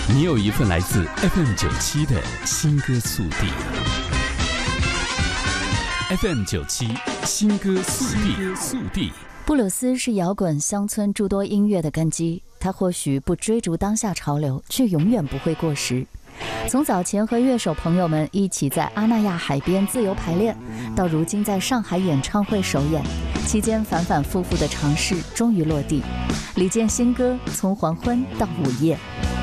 你有一份来自 FM97 的新歌速递。FM97 新歌速递。 布鲁斯是摇滚乡村诸多音乐的根基，它或许不追逐当下潮流，却永远不会过时。从早前和乐手朋友们一起在阿那亚海边自由排练，到如今在上海演唱会首演，期间反复的尝试终于落地。李健新歌从黄昏到午夜。